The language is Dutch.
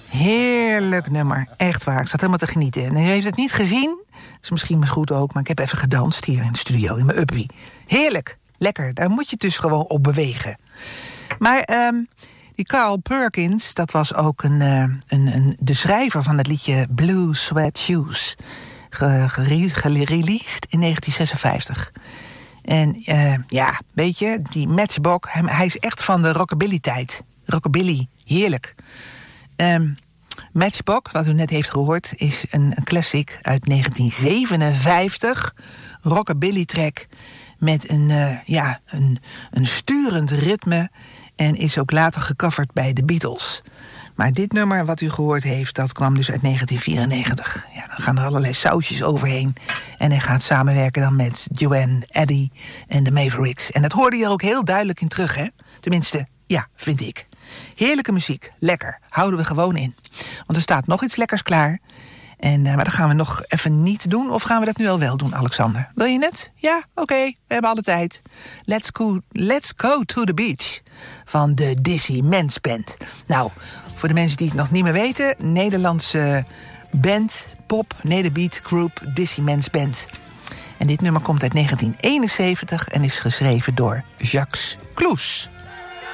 Heerlijk nummer, echt waar. Ik zat helemaal te genieten. En u heeft het niet gezien, dat is misschien goed ook, maar ik heb even gedanst hier in de studio, in mijn uppie. Heerlijk, lekker, daar moet je dus gewoon op bewegen. Maar die Carl Perkins, dat was ook de schrijver van het liedje Blue Sweat Shoes. Gereleased in 1956. En weet je, die Matchbox, hij is echt van de rockabilly-tijd. Rockabilly, heerlijk. Matchbox, wat u net heeft gehoord, is een classic uit 1957. Rockabilly-track met een sturend ritme en is ook later gecoverd bij de Beatles. Maar dit nummer wat u gehoord heeft, dat kwam dus uit 1994. Ja, dan gaan er allerlei sausjes overheen. En hij gaat samenwerken dan met Joanne, Eddie en de Mavericks. En dat hoorde je er ook heel duidelijk in terug, hè? Tenminste, ja, vind ik. Heerlijke muziek, lekker, houden we gewoon in. Want er staat nog iets lekkers klaar. Maar dat gaan we nog even niet doen. Of gaan we dat nu al wel doen, Alexander? Wil je het? Ja, oké, we hebben alle tijd. Let's go to the beach. Van de Dizzy Mens Band. Nou, voor de mensen die het nog niet meer weten, Nederlandse band, pop, nederbeat group, Dizzy Mens Band. En dit nummer komt uit 1971 en is geschreven door Jacques Cloes.